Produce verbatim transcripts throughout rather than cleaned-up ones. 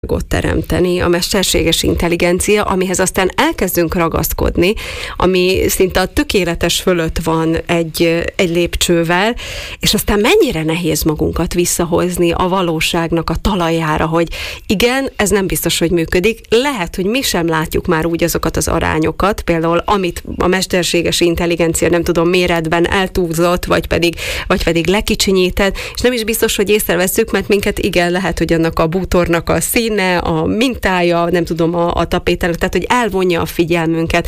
teremteni a mesterséges intelligencia, amihez aztán elkezdünk ragaszkodni, ami szinte a tökéletes fölött van egy, egy lépcsővel, és aztán mennyire nehéz magunkat visszahozni a valóságnak a talajára, hogy igen, ez nem biztos, hogy működik. Lehet, hogy mi sem látjuk már úgy azokat az arányokat, például amit a mesterséges intelligencia, nem tudom, méretben eltúlzott, vagy pedig, vagy pedig lekicsinyített, és nem is biztos, hogy észrevesszük, mert minket igen, lehet, hogy annak a bútornak a színe, a mintája, nem tudom, a, a tapétának, tehát, hogy elvonja a figyelmünket.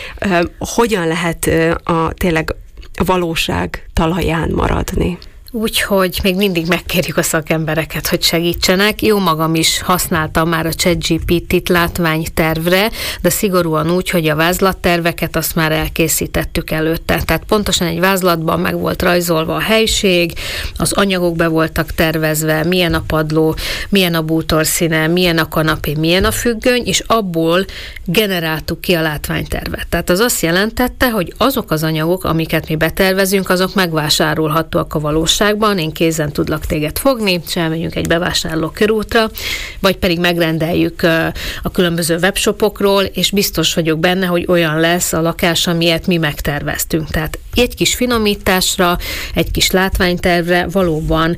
Hogyan lehet a, tényleg a valóság talaján maradni? Úgyhogy még mindig megkérjük a szakembereket, hogy segítsenek. Jó magam is használtam már a ChatGPT-t látványtervre, de szigorúan úgy, hogy a vázlatterveket azt már elkészítettük előtte. Tehát pontosan egy vázlatban meg volt rajzolva a helység, az anyagok be voltak tervezve, milyen a padló, milyen a bútorszíne, milyen a kanapé, milyen a függöny, és abból generáltuk ki a látványtervet. Tehát az azt jelentette, hogy azok az anyagok, amiket mi betervezünk, azok megvásárolhatóak a valóságban. Én kézen tudlak téged fogni, és elmegyünk egy bevásárló körútra, vagy pedig megrendeljük a különböző webshopokról, és biztos vagyok benne, hogy olyan lesz a lakás, amilyet mi megterveztünk. Tehát egy kis finomításra, egy kis látványtervre valóban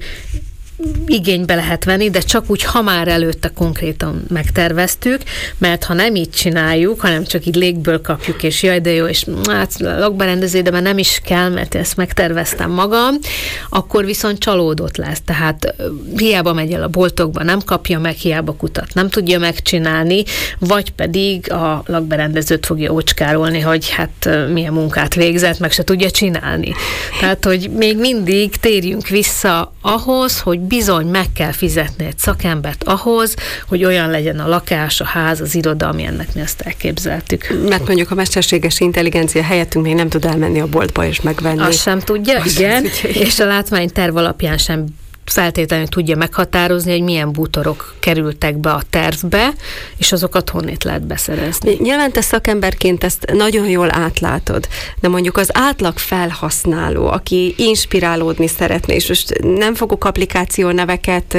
igénybe lehet venni, de csak úgy, ha már előtte konkrétan megterveztük, mert ha nem így csináljuk, hanem csak így légből kapjuk, és jaj, de jó, és hát lakberendező, de már nem is kell, mert ezt megterveztem magam, akkor viszont csalódott lesz. Tehát hiába megy el a boltokba, nem kapja meg, hiába kutat nem tudja megcsinálni, vagy pedig a lakberendezőt fogja ócskárolni, hogy hát milyen munkát végzett, meg se tudja csinálni. Tehát, hogy még mindig térjünk vissza ahhoz, hogy bizony meg kell fizetni egy szakembert ahhoz, hogy olyan legyen a lakás, a ház, az iroda, ami ennek mi ezt elképzeltük. Mert mondjuk a mesterséges intelligencia helyettünk még nem tud elmenni a boltba és megvenni. Azt sem tudja, Azt igen, tudja. És a látványterv alapján sem feltétlenül tudja meghatározni, hogy milyen bútorok kerültek be a tervbe, és azokat honnét lehet beszerezni. Nyilván te szakemberként ezt nagyon jól átlátod, de mondjuk az átlag felhasználó, aki inspirálódni szeretne, és most nem fogok applikáció neveket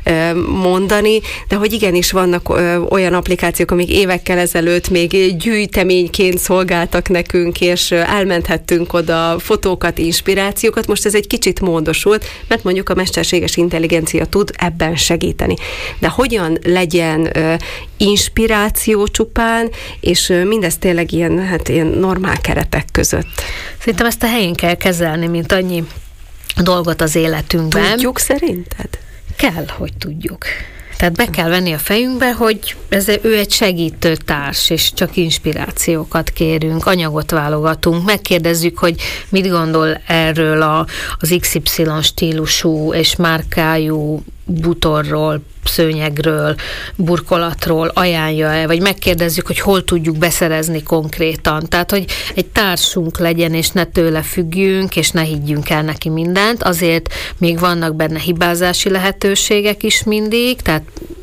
mondani, de hogy igenis vannak olyan applikációk, amik évekkel ezelőtt még gyűjteményként szolgáltak nekünk, és elmenthettünk oda fotókat, inspirációkat. Most ez egy kicsit módosult, mert mondjuk a mester intelligencia tud ebben segíteni. De hogyan legyen ö, inspiráció csupán, és ö, mindez tényleg ilyen, hát, ilyen normál keretek között? Szerintem ezt a helyén kell kezelni, mint annyi dolgot az életünkben. Tudjuk szerinted? Kell, hogy tudjuk. Tehát be kell venni a fejünkbe, hogy ez, ő egy segítő társ, és csak inspirációkat kérünk, anyagot válogatunk, megkérdezzük, hogy mit gondol erről a, az iksz ipszilon stílusú és márkájú bútorról, szőnyegről, burkolatról ajánlja-e, vagy megkérdezzük, hogy hol tudjuk beszerezni konkrétan. Tehát, hogy egy társunk legyen, és ne tőle függjünk, és ne higgyünk el neki mindent. Azért még vannak benne hibázási lehetőségek is mindig, tehát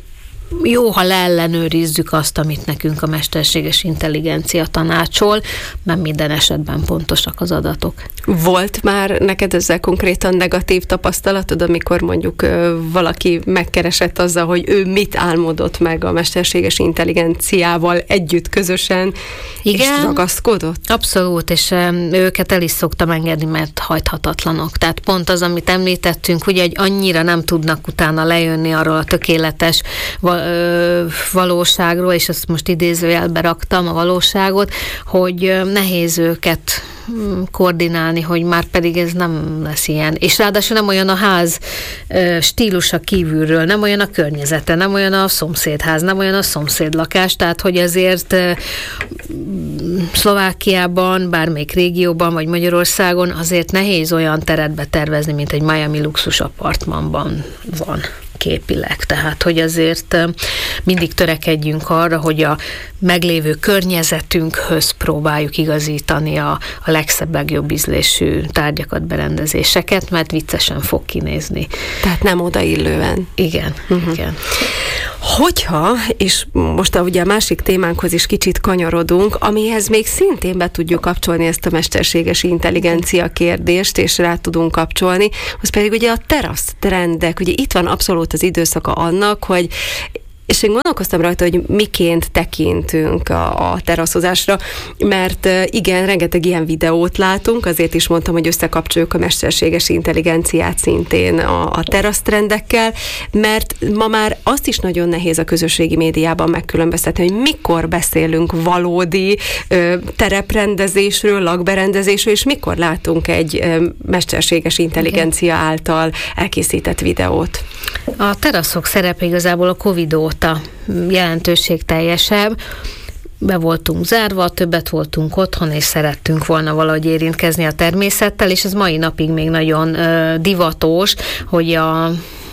jó, ha leellenőrizzük azt, amit nekünk a mesterséges intelligencia tanácsol, nem minden esetben pontosak az adatok. Volt már neked ezzel konkrétan negatív tapasztalatod, amikor mondjuk valaki megkeresett azzal, hogy ő mit álmodott meg a mesterséges intelligenciával együtt, közösen, igen, és ragaszkodott? Abszolút, és őket el is szoktam engedni, mert hajthatatlanok. Tehát pont az, amit említettünk, hogy egy annyira nem tudnak utána lejönni arról a tökéletes valóságról, és ezt most idézőjelbe raktam, a valóságot, hogy nehéz őket koordinálni, hogy már pedig ez nem lesz ilyen. És ráadásul nem olyan a ház stílusa kívülről, nem olyan a környezete, nem olyan a szomszédház, nem olyan a szomszédlakás, tehát hogy azért Szlovákiában, bármelyik régióban, vagy Magyarországon azért nehéz olyan teret betervezni, mint egy Miami luxus apartmanban van képileg. Tehát, hogy azért mindig törekedjünk arra, hogy a meglévő környezetünkhöz próbáljuk igazítani a, a legszebb, legjobb ízlésű tárgyakat, berendezéseket, mert viccesen fog kinézni. Tehát nem odaillően. Igen, uh-huh. igen. Hogyha, és most ugye a másik témánkhoz is kicsit kanyarodunk, amihez még szintén be tudjuk kapcsolni ezt a mesterséges intelligencia kérdést, és rá tudunk kapcsolni, az pedig ugye a terasz trendek. Ugye itt van abszolút az időszaka annak, hogy És én gondolkoztam rajta, hogy miként tekintünk a, a teraszozásra, mert igen, rengeteg ilyen videót látunk, azért is mondtam, hogy összekapcsoljuk a mesterséges intelligenciát szintén a, a terasztrendekkel, mert ma már azt is nagyon nehéz a közösségi médiában megkülönböztetni, hogy mikor beszélünk valódi ö, tereprendezésről, lakberendezésről, és mikor látunk egy ö, mesterséges intelligencia által elkészített videót. A teraszok szerepe igazából a Covid óta jelentőségteljesebb. Be voltunk zárva, többet voltunk otthon, és szerettünk volna valahogy érintkezni a természettel, és ez mai napig még nagyon uh, divatos, hogy a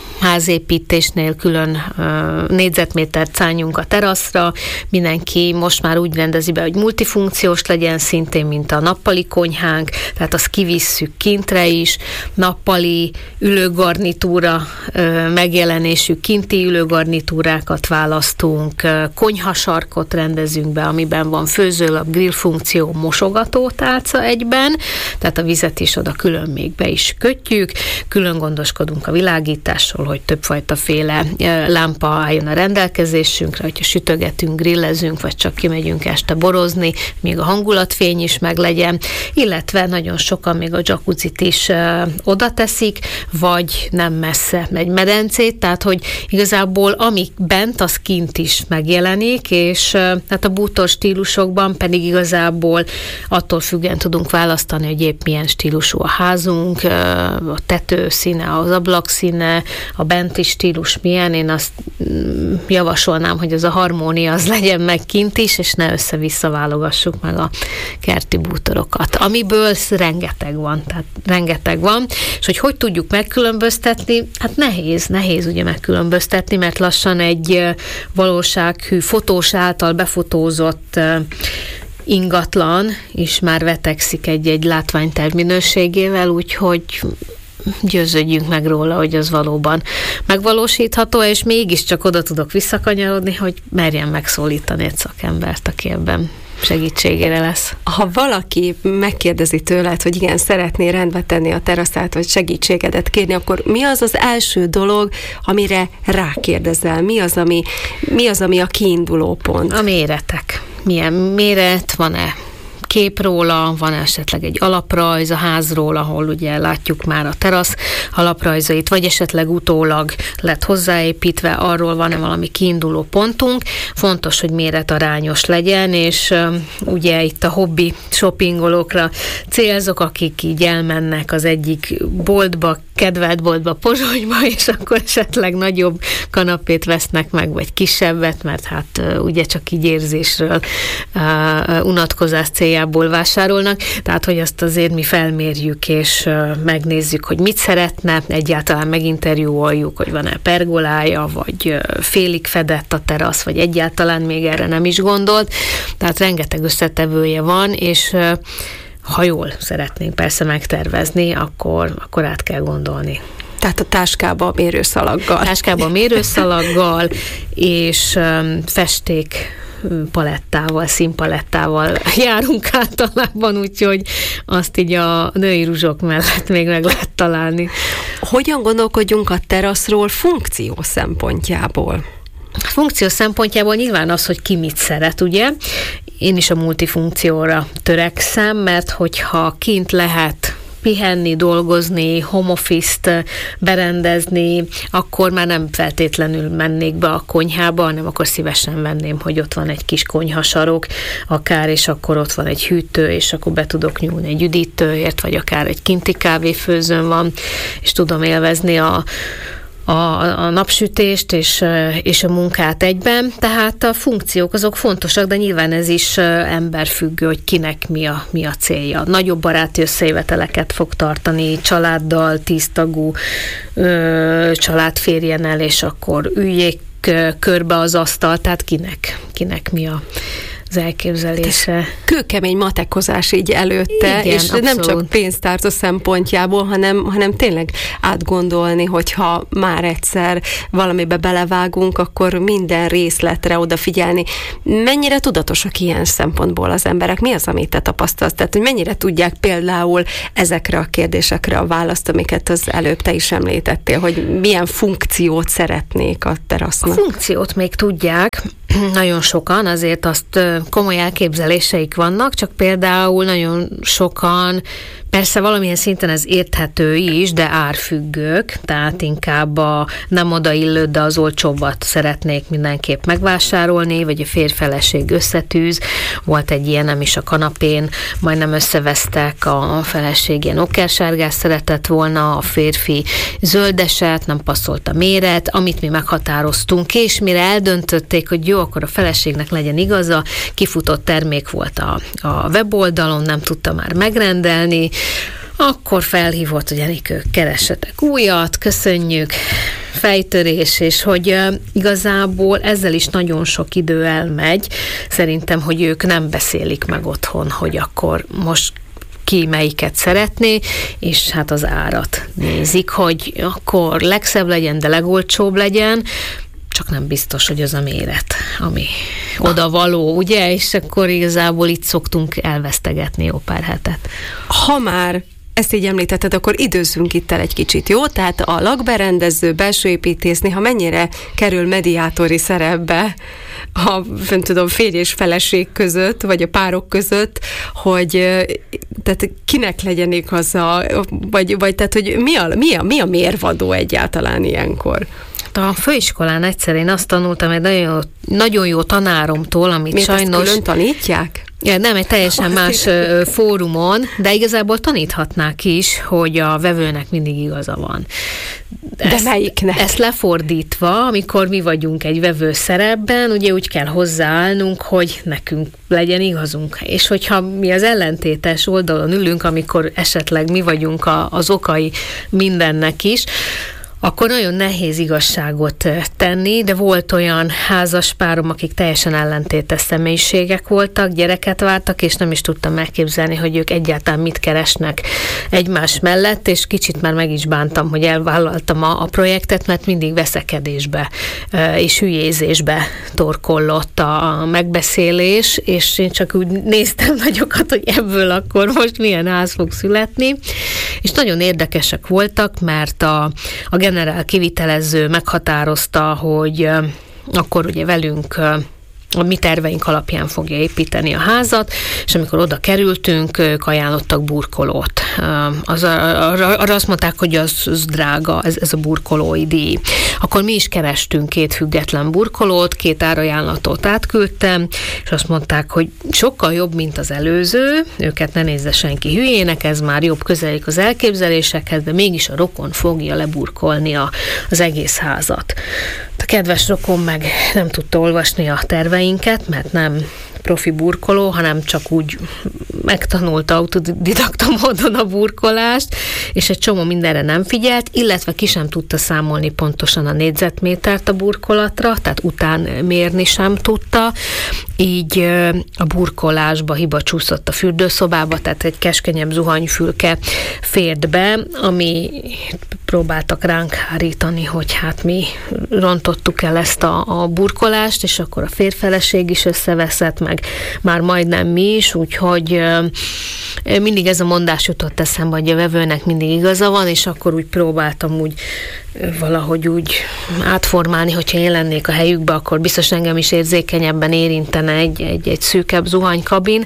házépítésnél külön uh, négyzetmétert szálljunk a teraszra, mindenki most már úgy rendezi be, hogy multifunkciós legyen, szintén, mint a nappali konyhánk, tehát azt kivisszük kintre is, nappali ülőgarnitúra uh, megjelenésű kinti ülőgarnitúrákat választunk, uh, konyhasarkot rendezünk be, amiben van főzőlap, grill funkció, mosogatótálca egyben, tehát a vizet is oda külön még be is kötjük, külön gondoskodunk a világításról, hogy többfajta féle lámpa álljon a rendelkezésünkre, hogyha sütögetünk, grillezünk, vagy csak kimegyünk este borozni, még a hangulatfény is meglegyen, illetve nagyon sokan még a jacuzzit is ö, oda teszik, vagy nem messze egy medencét, tehát hogy igazából ami bent, az kint is megjelenik, és ö, hát a bútor stílusokban pedig igazából attól függően tudunk választani, hogy épp milyen stílusú a házunk, ö, a tető színe, az ablak színe, a benti stílus milyen, én azt javasolnám, hogy az a harmónia az legyen meg kint is, és ne össze-vissza válogassuk meg a kerti bútorokat. Amiből rengeteg van, tehát rengeteg van, és hogy hogy tudjuk megkülönböztetni, hát nehéz, nehéz ugye megkülönböztetni, mert lassan egy valósághű fotós által befotózott ingatlan is már vetekszik egy-egy látványterv minőségével, úgyhogy győződjünk meg róla, hogy az valóban megvalósítható, és mégiscsak oda tudok visszakanyarodni, hogy merjen megszólítani egy szakembert, aki ebben segítségére lesz. Ha valaki megkérdezi tőled, hogy igen, szeretné rendbe tenni a teraszát, vagy segítségedet kérni, akkor mi az az első dolog, amire rákérdezel? Mi az, ami, mi az, ami a kiinduló pont? A méretek. Milyen méret, van-e kép róla, van esetleg egy alaprajz a házról, ahol ugye látjuk már a terasz alaprajzait, vagy esetleg utólag lett hozzáépítve, arról van-e valami kiinduló pontunk. Fontos, hogy méretarányos legyen, és uh, ugye itt a hobbi shoppingolókra célzok, akik így elmennek az egyik boltba, kedvelt boltba, Pozsonyba, és akkor esetleg nagyobb kanapét vesznek meg, vagy kisebbet, mert hát uh, ugye csak így érzésről uh, unatkozás céljából vásárolnak, tehát hogy azt azért mi felmérjük, és uh, megnézzük, hogy mit szeretne, egyáltalán meginterjúoljuk, hogy van-e pergolája, vagy uh, félig fedett a terasz, vagy egyáltalán még erre nem is gondolt, tehát rengeteg összetevője van, és uh, ha jól szeretnénk persze megtervezni, akkor, akkor át kell gondolni. Tehát a táskába mérőszalaggal. Táskába mérőszalaggal, és um, festék palettával, színpalettával járunk általában, úgyhogy azt így a női ruzsok mellett még meg lehet találni. Hogyan gondolkodjunk a teraszról funkció szempontjából? Funkció szempontjából nyilván az, hogy ki mit szeret, ugye? Én is a multifunkcióra törekszem, mert hogyha kint lehet pihenni, dolgozni, home office-t berendezni, akkor már nem feltétlenül mennék be a konyhába, hanem akkor szívesen venném, hogy ott van egy kis konyhasarok, akár, és akkor ott van egy hűtő, és akkor be tudok nyúlni egy üdítőért, vagy akár egy kinti kávéfőzőm van, és tudom élvezni a A, a napsütést és, és a munkát egyben, tehát a funkciók azok fontosak, de nyilván ez is emberfüggő, hogy kinek mi a, mi a célja. Nagyobb baráti összejöveteleket fog tartani családdal, tíztagú ö, család férjen el, és akkor üljék körbe az asztal, tehát kinek, kinek mi a az elképzelése. Kőkemény matekozás így előtte, igen, és abszolút. Nem csak pénztárca szempontjából, hanem, hanem tényleg átgondolni, hogyha már egyszer valamibe belevágunk, akkor minden részletre odafigyelni. Mennyire tudatosak ilyen szempontból az emberek? Mi az, amit te tapasztalsz? Tehát, hogy mennyire tudják például ezekre a kérdésekre a választ, amiket az előbb te is említettél, hogy milyen funkciót szeretnék a terasznak? A funkciót még tudják, nagyon sokan, azért azt komoly elképzeléseik vannak, csak például nagyon sokan, persze valamilyen szinten ez érthető is, de árfüggők, tehát inkább a nem odaillő, de az olcsóbbat szeretnék mindenképp megvásárolni, vagy a férj-feleség összetűz. Volt egy ilyen, nem is a kanapén, majdnem összevesztek, a feleség ilyen okersárgás szeretett volna, a férfi zöldeset, nem passzolt a méret, amit mi meghatároztunk, és mire eldöntötték, hogy jó, akkor a feleségnek legyen igaza, kifutott termék volt a, a weboldalon, nem tudta már megrendelni, akkor felhívott, hogy Enikő, keressetek újat, köszönjük, fejtörés, és hogy uh, igazából ezzel is nagyon sok idő elmegy. Szerintem, hogy ők nem beszélik meg otthon, hogy akkor most ki melyiket szeretné, és hát az árat nézik, hogy akkor legszebb legyen, de legolcsóbb legyen, csak nem biztos, hogy az a méret, ami oda való, ugye? És akkor igazából itt szoktunk elvesztegetni jó pár hetet. Ha már ezt így említetted, akkor időzzünk itt el egy kicsit, jó? Tehát a lakberendező, belsőépítész néha mennyire kerül mediátori szerepbe a, nem tudom, férj és feleség között, vagy a párok között, hogy tehát kinek legyen igaza, vagy, vagy tehát, hogy mi a, mi, a, mi a mérvadó egyáltalán ilyenkor? A főiskolán egyszer én azt tanultam egy nagyon, nagyon jó tanáromtól, amit miért sajnos... ezt külön tanítják? Ja, nem, egy teljesen más fórumon, de igazából taníthatnák is, hogy a vevőnek mindig igaza van. Ezt, de melyiknek? Ezt lefordítva, amikor mi vagyunk egy vevő szerepben, ugye úgy kell hozzáállnunk, hogy nekünk legyen igazunk. És hogyha mi az ellentétes oldalon ülünk, amikor esetleg mi vagyunk a, az okai mindennek is, akkor nagyon nehéz igazságot tenni, de volt olyan házas párom, akik teljesen ellentétes személyiségek voltak, gyereket vártak, és nem is tudtam megképzelni, hogy ők egyáltalán mit keresnek egymás mellett, és kicsit már meg is bántam, hogy elvállaltam a, a projektet, mert mindig veszekedésbe és hülyézésbe torkollott a megbeszélés, és én csak úgy néztem nagyokat, hogy ebből akkor most milyen ház fog születni, és nagyon érdekesek voltak, mert a, a generál kivitelező meghatározta, hogy akkor ugye velünk a mi terveink alapján fogja építeni a házat, és amikor oda kerültünk, ők ajánlottak burkolót. Az, arra, arra azt mondták, hogy az, az drága, ez, ez a burkolói díj. Akkor mi is kerestünk két független burkolót, két árajánlatot átküldtem, és azt mondták, hogy sokkal jobb, mint az előző, őket ne nézze senki hülyének, ez már jobb, közelik az elképzelésekhez, de mégis a rokon fogja leburkolni a, az egész házat. A kedves rokon meg nem tudta olvasni a terveinket, mert nem profi burkoló, hanem csak úgy megtanulta autodidakta módon a burkolást, és egy csomó mindenre nem figyelt, illetve ki sem tudta számolni pontosan a négyzetmétert a burkolatra, tehát után mérni sem tudta, így a burkolásba hiba csúszott a fürdőszobába, tehát egy keskenyebb zuhanyfülke fért be, ami próbáltak ránk hárítani, hogy hát mi rontottuk el ezt a, a burkolást, és akkor a férfeleség is összeveszett, meg már majdnem mi is, úgyhogy mindig ez a mondás jutott eszembe, hogy a vevőnek mindig igaza van, és akkor úgy próbáltam úgy valahogy úgy átformálni, hogyha én lennék a helyükbe, akkor biztos engem is érzékenyebben érintene egy, egy, egy szűkebb zuhanykabin.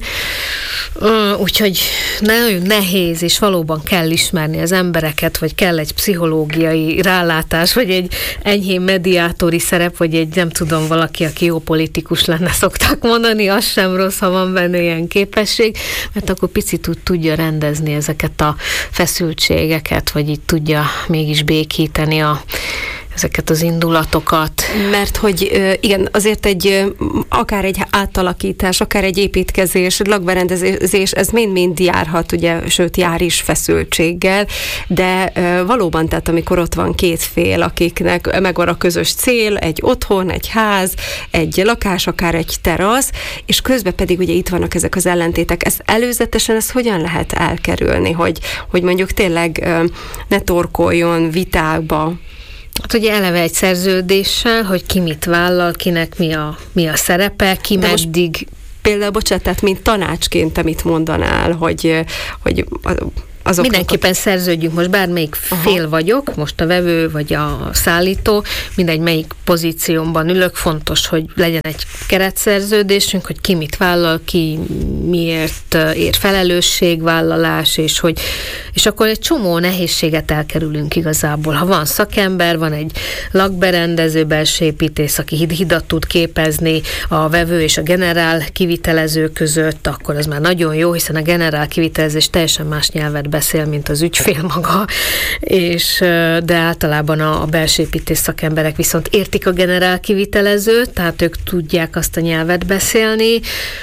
Úgyhogy nagyon nehéz, és valóban kell ismerni az embereket, vagy kell egy pszichológiai rálátás, vagy egy enyhén mediátori szerep, vagy egy nem tudom, valaki, aki jó politikus lenne, szokták mondani, az sem rossz, ha van benne ilyen képesség, mert akkor picit úgy tudja rendezni ezeket a feszültségeket, vagy így tudja mégis békíteni a ezeket az indulatokat. Mert hogy igen, azért egy akár egy átalakítás, akár egy építkezés, lakberendezés, ez mind-mind járhat, ugye, sőt jár is feszültséggel, de valóban, tehát amikor ott van két fél, akiknek megvan a közös cél, egy otthon, egy ház, egy lakás, akár egy terasz, és közben pedig ugye itt vannak ezek az ellentétek. Ezt előzetesen ezt hogyan lehet elkerülni, hogy, hogy mondjuk tényleg ne torkoljon vitákba? Hát ugye eleve egy szerződéssel, hogy ki mit vállal, kinek mi a, mi a szerepe, ki de meddig... Például, bocsánat, tehát mint tanácsként, amit mondanál, hogy, hogy azoknak... Mindenképpen a... szerződjünk, most bármelyik Aha. fél vagyok, most a vevő vagy a szállító, mindegy melyik pozíciómban ülök, fontos, hogy legyen egy keretszerződésünk, hogy ki mit vállal, ki miért ér felelősségvállalás, és hogy és akkor egy csomó nehézséget elkerülünk igazából. Ha van szakember, van egy lakberendező, belső építész, aki hidat tud képezni a vevő és a generál kivitelező között, akkor az már nagyon jó, hiszen a generál kivitelezés teljesen más nyelvet beszél, mint az ügyfél maga, és, de általában a, a belső építész szakemberek viszont értik a generál kivitelezőt, tehát ők tudják azt a nyelvet beszélni.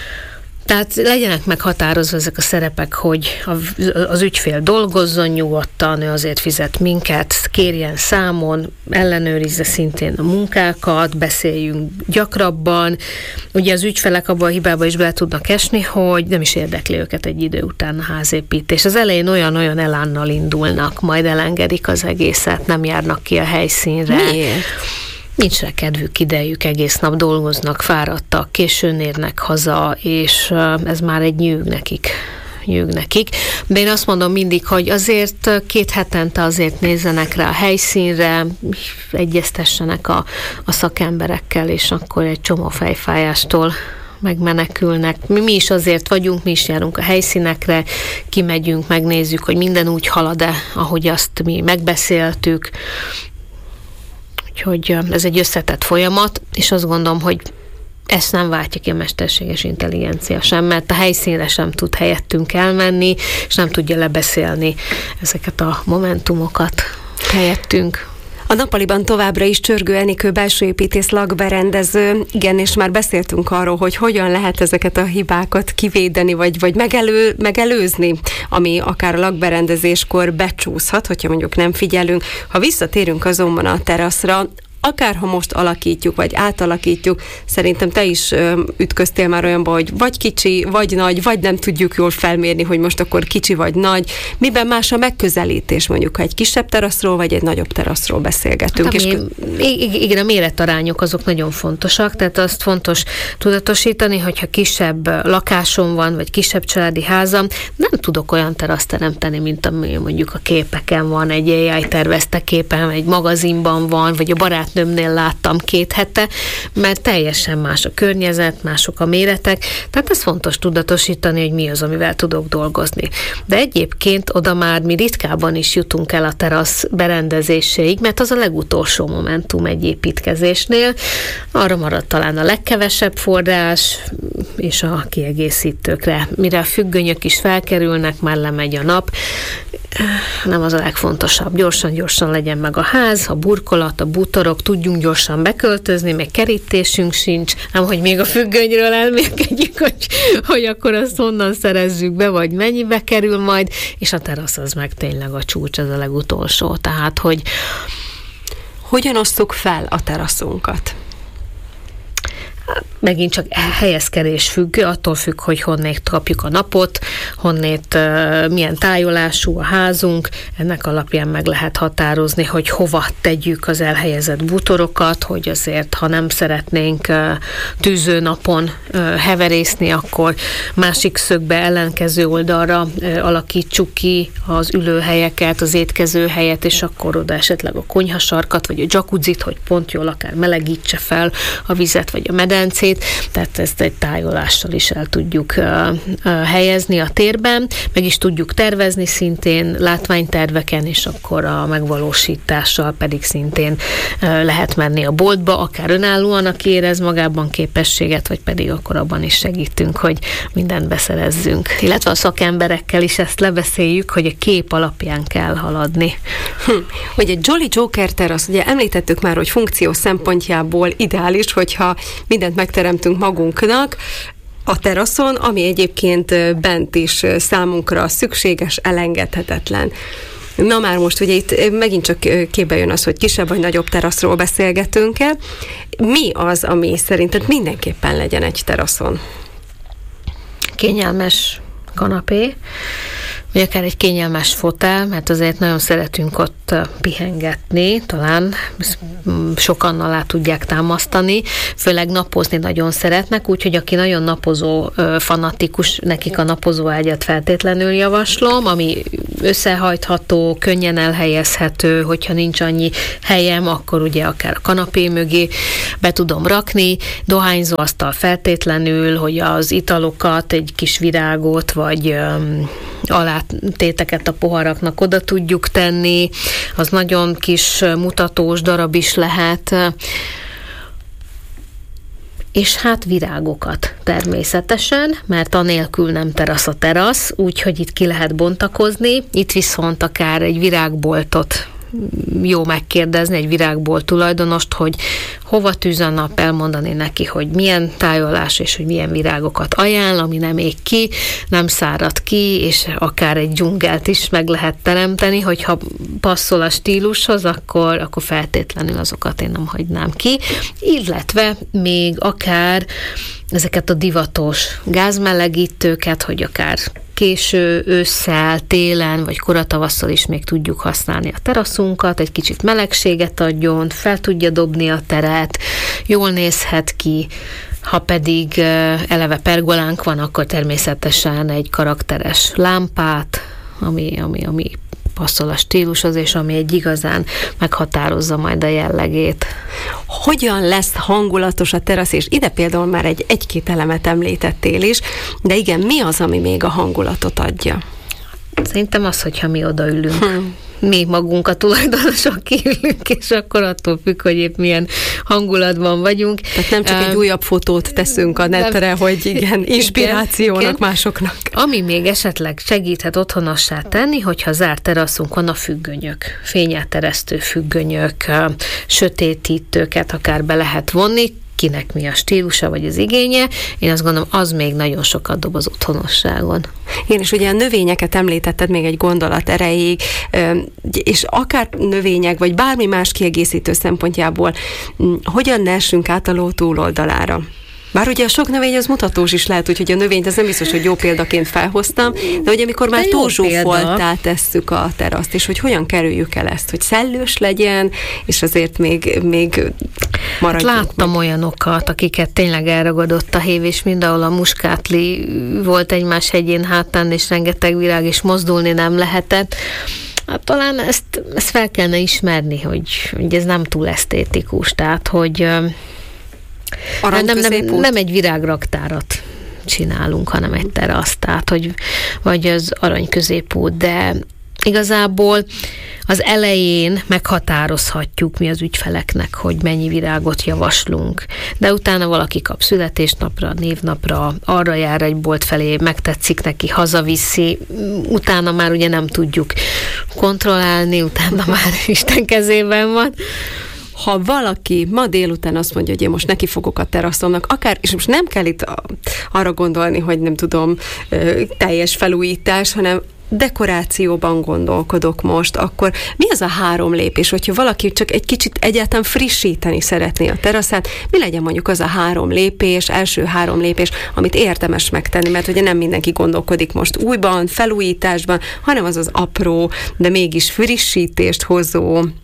Tehát legyenek meghatározva ezek a szerepek, hogy az ügyfél dolgozzon nyugodtan, ő azért fizet minket, kérjen számon, ellenőrizze szintén a munkákat, beszéljünk gyakrabban. Ugye az ügyfelek abban a hibába is bele tudnak esni, hogy nem is érdekli őket egy idő után a házépítés. Az elején olyan-olyan elánnal indulnak, majd elengedik az egészet, nem járnak ki a helyszínre. Miért? Nincs rá kedvük, idejük, egész nap dolgoznak, fáradtak, későn érnek haza, és ez már egy nyűg nekik. nyűg nekik. De én azt mondom mindig, hogy azért két hetente azért nézzenek rá a helyszínre, egyeztessenek a, a szakemberekkel, és akkor egy csomó fejfájástól megmenekülnek. Mi, mi is azért vagyunk, mi is járunk a helyszínekre, kimegyünk, megnézzük, hogy minden úgy halad-e, ahogy azt mi megbeszéltük. Úgyhogy ez egy összetett folyamat, és azt gondolom, hogy ezt nem váltja ki a mesterséges intelligencia sem, mert a helyszínre sem tud helyettünk elmenni, és nem tudja lebeszélni ezeket a momentumokat helyettünk. A nappaliban továbbra is Csörgő Enikő belső építész, lakberendező. Igen, és már beszéltünk arról, hogy hogyan lehet ezeket a hibákat kivédeni, vagy, vagy megelő, megelőzni, ami akár a lakberendezéskor becsúszhat, hogyha mondjuk nem figyelünk. Ha visszatérünk azonban a teraszra, akárha most alakítjuk, vagy átalakítjuk, szerintem te is ö, ütköztél már olyanba, hogy vagy kicsi, vagy nagy, vagy nem tudjuk jól felmérni, hogy most akkor kicsi vagy nagy. Miben más a megközelítés, mondjuk, ha egy kisebb teraszról, vagy egy nagyobb teraszról beszélgetünk? Hát, és igen, a méretarányok azok nagyon fontosak, tehát azt fontos tudatosítani, hogyha kisebb lakásom van, vagy kisebb családi házam, nem tudok olyan teraszt teremteni, mint ami mondjuk a képeken van, egy á i tervezte képen, egy magazinban van, vagy a barát nőmnél láttam két hete, mert teljesen más a környezet, mások a méretek, tehát ez fontos tudatosítani, hogy mi az, amivel tudok dolgozni. De egyébként oda már mi ritkában is jutunk el a terasz berendezéséig, mert az a legutolsó momentum egy építkezésnél. Arra marad talán a legkevesebb forrás, és a kiegészítőkre. Mire a függönyök is felkerülnek, már lemegy a nap, nem az a legfontosabb. Gyorsan-gyorsan legyen meg a ház, a burkolat, a bútorok, tudjunk gyorsan beköltözni, még kerítésünk sincs, nem, hogy még a függönyről elmélkedjük, hogy, hogy akkor azt honnan szerezzük be, vagy mennyibe kerül majd, és a terasz az meg tényleg a csúcs, az a legutolsó. Tehát, hogy hogyan osztuk fel a teraszunkat? Megint csak helyezkedés függ, attól függ, hogy honnét kapjuk a napot, honnét uh, milyen tájolású a házunk, ennek alapján meg lehet határozni, hogy hova tegyük az elhelyezett bútorokat, hogy azért, ha nem szeretnénk uh, tűzőnapon uh, heverészni, akkor másik szögbe, ellenkező oldalra uh, alakítsuk ki az ülőhelyeket, az étkezőhelyet, és akkor oda esetleg a konyhasarkat, vagy a jacuzzit, hogy pont jól akár melegítse fel a vizet, vagy a meden medencét, tehát ezt egy tájolással is el tudjuk uh, uh, helyezni a térben, meg is tudjuk tervezni szintén látványterveken, és akkor a megvalósítással pedig szintén uh, lehet menni a boltba, akár önállóan, aki érez magában képességet, vagy pedig akkor abban is segítünk, hogy mindent beszerezzünk. Illetve a szakemberekkel is ezt lebeszéljük, hogy a kép alapján kell haladni. Hm. Ugye Jolly Joker terasz, ugye említettük már, hogy funkció szempontjából ideális, hogyha mindent megteremtünk magunknak a teraszon, ami egyébként bent is számunkra szükséges, elengedhetetlen. Na már most ugye itt megint csak képbe jön az, hogy kisebb vagy nagyobb teraszról beszélgetünk-e. Mi az, ami szerinted mindenképpen legyen egy teraszon? Kényelmes kanapé, vagy akár egy kényelmes fotel, mert azért nagyon szeretünk ott pihengetni, talán sokan alá tudják támasztani, főleg napozni nagyon szeretnek, úgyhogy aki nagyon napozó fanatikus, nekik a napozó ágyat feltétlenül javaslom, ami összehajtható, könnyen elhelyezhető, hogyha nincs annyi helyem, akkor ugye akár a kanapé mögé be tudom rakni, dohányzó asztal feltétlenül, hogy az italokat, egy kis virágot, vagy um, alátéteket a poharaknak oda tudjuk tenni, az nagyon kis mutatós darab is lehet, és hát virágokat természetesen, mert anélkül nem terasz a terasz, úgyhogy itt ki lehet bontakozni, itt viszont akár egy virágboltot jó megkérdezni, egy virágbolt tulajdonost, hogy hova tűz a nap, elmondani neki, hogy milyen tájolás és hogy milyen virágokat ajánl, ami nem ég ki, nem szárad ki, és akár egy dzsungelt is meg lehet teremteni, hogyha passzol a stílushoz, akkor, akkor feltétlenül azokat én nem hagynám ki, illetve még akár ezeket a divatos gázmelegítőket, hogy akár késő ősszel, télen, vagy koratavasszal is még tudjuk használni a teraszunkat, egy kicsit melegséget adjon, fel tudja dobni a teret, jól nézhet ki, ha pedig eleve pergolánk van, akkor természetesen egy karakteres lámpát, ami, ami, ami passzol a stílushoz, és ami egy igazán meghatározza majd a jellegét. Hogyan lesz hangulatos a terasz, és ide például már egy, egy-két elemet említettél is, de igen, mi az, ami még a hangulatot adja? Szerintem az, hogyha mi odaülünk. Hmm. Mi magunk a tulajdonosok kiülünk, és akkor attól függ, hogy épp milyen hangulatban vagyunk. Tehát nem csak uh, egy újabb fotót teszünk a netre, nem, hogy igen, inspirációnak igen, másoknak. Ami még esetleg segíthet otthonossá tenni, hogyha zárt teraszunk van, a függönyök, fényelteresztő függönyök, sötétítőket akár be lehet vonni, kinek mi a stílusa, vagy az igénye. Én azt gondolom, az még nagyon sokat dob az otthonosságon. Igen, és ugye a növényeket említetted még egy gondolat erejéig, és akár növények, vagy bármi más kiegészítő szempontjából, hogyan ne essünk át a ló túloldalára? Bár ugye a sok növény az mutatós is lehet, úgyhogy a növényt ez nem biztos, hogy jó példaként felhoztam, de ugye amikor már túlzsúfoltá tesszük a teraszt, és hogy hogyan kerüljük el ezt, hogy szellős legyen, és azért még, még maradjunk. Hát láttam meg olyanokat, akiket tényleg elragadott a hév, és mindenhol a muskátli volt egymás hegyén hátán, és rengeteg virág, és mozdulni nem lehetett. Hát talán ezt, ezt fel kellene ismerni, hogy, hogy ez nem túl esztétikus, tehát, hogy nem, nem, nem egy virágraktárat csinálunk, hanem egy teraszt, tehát, hogy vagy az arany középút, de igazából az elején meghatározhatjuk mi az ügyfeleknek, hogy mennyi virágot javaslunk, de utána valaki kap születésnapra, névnapra, arra jár egy bolt felé, megtetszik neki, hazaviszi, utána már ugye nem tudjuk kontrollálni, utána már Isten kezében van. Ha valaki ma délután azt mondja, hogy én most neki fogok a teraszomnak, akár, és most nem kell itt arra gondolni, hogy nem tudom, teljes felújítás, hanem dekorációban gondolkodok most, akkor mi az a három lépés, hogyha valaki csak egy kicsit egyáltalán frissíteni szeretné a teraszát, mi legyen mondjuk az a három lépés, első három lépés, amit érdemes megtenni, mert ugye nem mindenki gondolkodik most újban, felújításban, hanem az az apró, de mégis frissítést hozó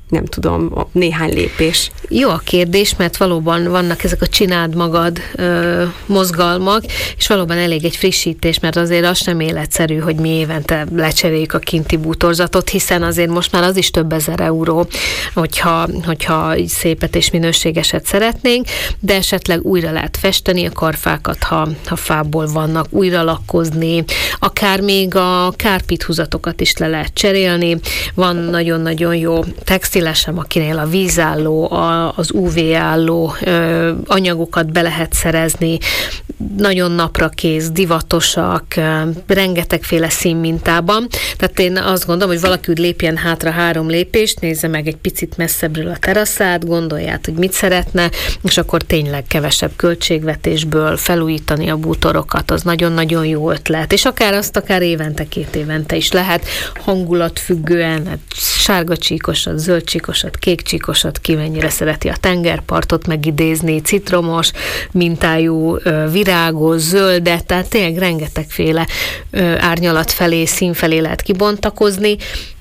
nem tudom, néhány lépés? Jó a kérdés, mert valóban vannak ezek a csináld magad ö, mozgalmak, és valóban elég egy frissítés, mert azért az sem életszerű, hogy mi évente lecseréljük a kinti bútorzatot, hiszen azért most már az is több ezer euró, hogyha, hogyha szépet és minőségeset szeretnénk, de esetleg újra lehet festeni a karfákat, ha, ha fából vannak, újra lakkozni, akár még a kárpithúzatokat is le lehet cserélni, van nagyon-nagyon jó textilesem, akinél a vízálló, a, az ú vé-álló ö, anyagokat be lehet szerezni, nagyon naprakész, divatosak, ö, rengetegféle színmintában. Tehát én azt gondolom, hogy valaki úgy lépjen hátra három lépést, nézze meg egy picit messzebbről a teraszát, gondolját, hogy mit szeretne, és akkor tényleg kevesebb költségvetésből felújítani a bútorokat, az nagyon-nagyon jó ötlet. És akár azt, akár évente, két évente is lehet, hangulatfüggően, hát sárga csíkosat, zöld csíkosat, kék csíkosat, ki mennyire szereti a tengerpartot megidézni, citromos mintájú, virágos, zöldet, tehát tényleg rengetegféle árnyalat felé, szín felé lehet kibontakozni.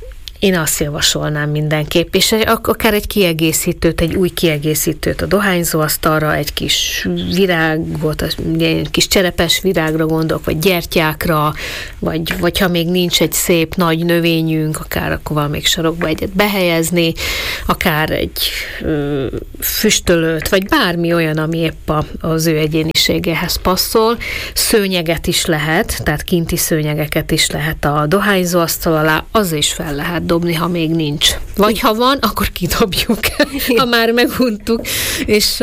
Én azt javasolnám mindenképp, és akár egy kiegészítőt, egy új kiegészítőt a dohányzóasztalra, egy kis virágot, egy kis cserepes virágra gondolok, vagy gyertyákra, vagy, vagy ha még nincs egy szép nagy növényünk, akár akkor valamelyik sarokba egyet behelyezni, akár egy ö, füstölőt, vagy bármi olyan, ami épp a, az ő egyéniségéhez passzol. Szőnyeget is lehet, tehát kinti szőnyegeket is lehet a dohányzóasztal alá, az is fel lehet dobni, ha még nincs. Vagy ha van, akkor kidobjuk, ha már meguntuk, és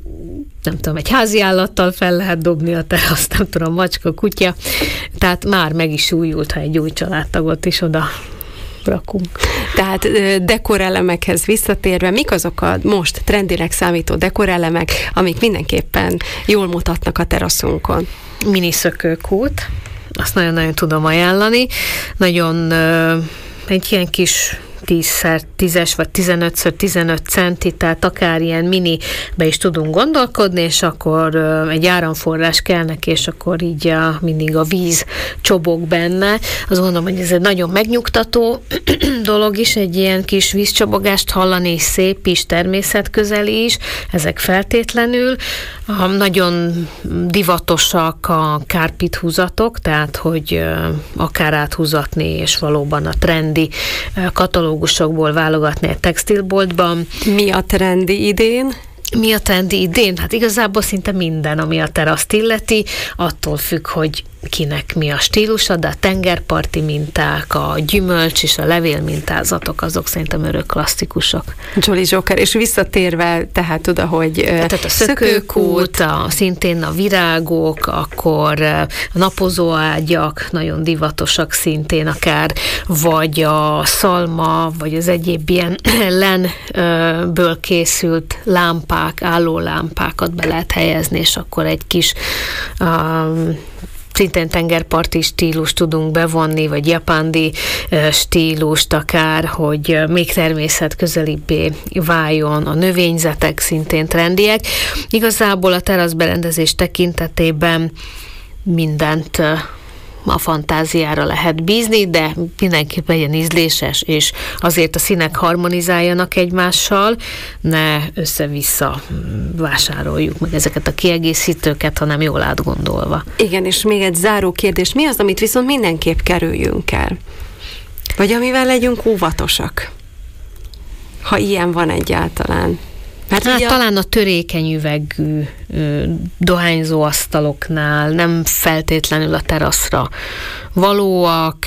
nem tudom, egy házi állattal fel lehet dobni a teraszt, nem tudom, macska, kutya, tehát már meg is újult, ha egy új családtagot is oda rakunk. Tehát dekorelemekhez visszatérve, mik azok a most trendinek számító dekorelemek, amik mindenképpen jól mutatnak a teraszunkon? Mini szökőkút, azt nagyon-nagyon tudom ajánlani. Nagyon egy ilyen kis tízszer tízes vagy tizenötször tizenöt centi, tehát akár ilyen minibe is tudunk gondolkodni, és akkor egy áramforrás kell neki, és akkor így a, mindig a víz csobog benne. Azt gondolom, hogy ez egy nagyon megnyugtató dolog is, egy ilyen kis vízcsobogást hallani, szép is, természetközeli is, ezek feltétlenül. Nagyon divatosak a kárpithúzatok, tehát hogy akár áthúzatni, és valóban a trendi katalógusokból válogatni egy textilboltban. Mi a trendi idén? Mi a trendi idén? Hát igazából szinte minden, ami a teraszt illeti, attól függ, hogy kinek mi a stílusa, de a tengerparti minták, a gyümölcs és a levél mintázatok, azok szerintem örök klasszikusok. Jolly Joker, és visszatérve tehát oda, hogy tehát a szökőkút, a, szintén a virágok, akkor a napozóágyak, nagyon divatosak szintén akár, vagy a szalma, vagy az egyéb ilyen lenből készült lámpák, állólámpákat be lehet helyezni, és akkor egy kis um, szintén tengerparti stílust tudunk bevonni, vagy japándi stílust akár, hogy még természetközelibbé váljon, a növényzetek szintén trendiek. Igazából a teraszberendezés tekintetében mindent a fantáziára lehet bízni, de mindenképp legyen ízléses, és azért a színek harmonizáljanak egymással, ne össze-vissza vásároljuk meg ezeket a kiegészítőket, hanem jól átgondolva. Igen, és még egy záró kérdés, mi az, amit viszont mindenképp kerüljünk el? Vagy amivel legyünk óvatosak? Ha ilyen van egyáltalán. Hát, hát talán a törékeny üveggű dohányzó asztaloknál nem feltétlenül a teraszra valóak,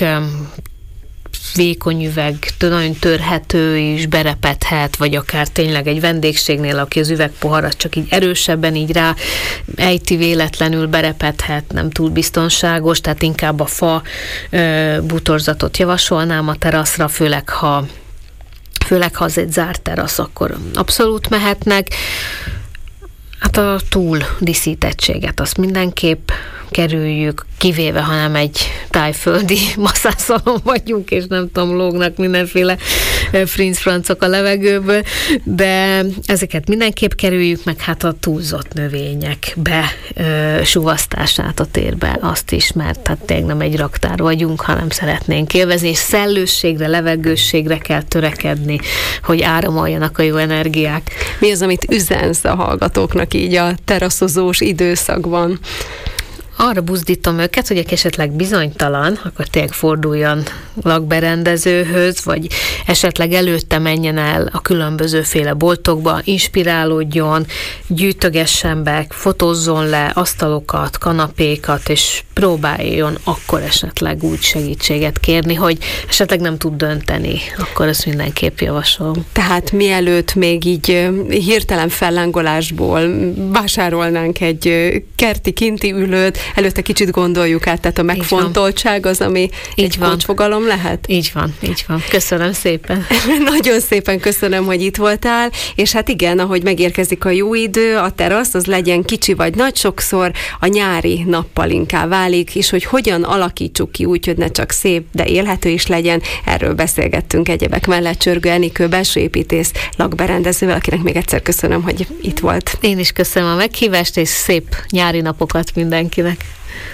vékony üveg, nagyon törhető is, berepedhet, vagy akár tényleg egy vendégségnél, aki az üvegpoharat csak így erősebben így rá ejti, véletlenül berepedhet, nem túl biztonságos, tehát inkább a fa bútorzatot javasolnám a teraszra, főleg ha Főleg, ha az egy zárt terasz, akkor abszolút mehetnek. Hát a túl díszítettséget azt mindenképp kerüljük, kivéve, ha nem egy tájföldi masszászalon vagyunk, és nem tudom, lógnak mindenféle frincfrancok a levegőből, de ezeket mindenképp kerüljük, meg hát a túlzott növények besuvasztását a térbe, azt is, mert hát tényleg nem egy raktár vagyunk, hanem szeretnénk élvezni, és szellősségre, levegősségre kell törekedni, hogy áramoljanak a jó energiák. Mi az, amit üzensz a hallgatóknak így a teraszozós időszakban? Arra buzdítom őket, hogy aki esetleg bizonytalan, akkor tényleg forduljon lakberendezőhöz, vagy esetleg előtte menjen el a különbözőféle boltokba, inspirálódjon, gyűjtögessen be, fotózzon le asztalokat, kanapékat, és próbáljon akkor esetleg úgy segítséget kérni, hogy esetleg nem tud dönteni, akkor ezt mindenképp javasolom. Tehát mielőtt még így hirtelen fellángolásból vásárolnánk egy kerti kinti ülőt, előtte kicsit gondoljuk át, tehát a megfontoltság az, ami így egy kulcsfogalom lehet? Így van, így van. Köszönöm szépen. Nagyon szépen köszönöm, hogy itt voltál, és hát igen, ahogy megérkezik a jó idő, a terasz, az legyen kicsi vagy nagy, sokszor a nyári nappal inkább válik, és hogy hogyan alakítsuk ki úgy, hogy ne csak szép, de élhető is legyen, erről beszélgettünk egyebek mellett Csörgő Enikő belsőépítész lakberendezővel, akinek még egyszer köszönöm, hogy itt volt. Én is köszönöm a meghívást, és szép nyári napokat mindenkinek.